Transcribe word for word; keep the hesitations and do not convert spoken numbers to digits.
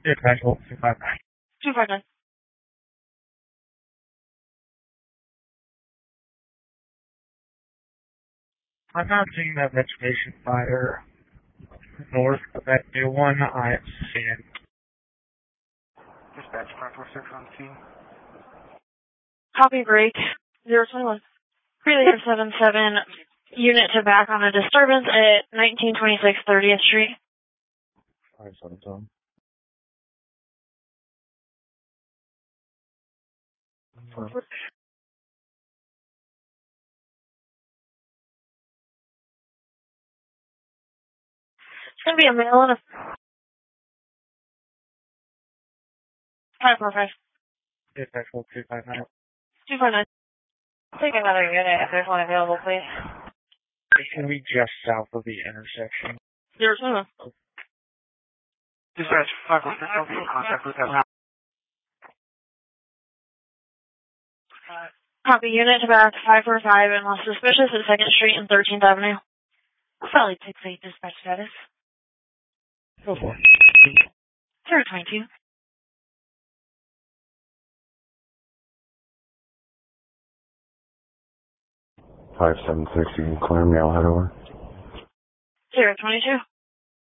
Dispatch, hold two five nine. two five nine. I'm not seeing that vegetation fire north of that new one. I'm seeing. Dispatch, five four six on scene. Copy break. zero twenty-one. Preleader seven seven. Unit to back on a disturbance at nineteen twenty-six thirtieth Street. five seven seven. It's going to be a male and a five four five. Dispatch, hold two five nine. two five nine. Take another unit if there's one available, please. It's going to be just south of the intersection. zero twenty-one. Dispatch, five four six on scene. Contact with that round. Copy unit to back five four five and less suspicious at second Street and thirteenth Avenue. Probably six eight dispatch status. Go for it. zero twenty-two. five seven six, you can clear me, I'll head over. zero twenty-two.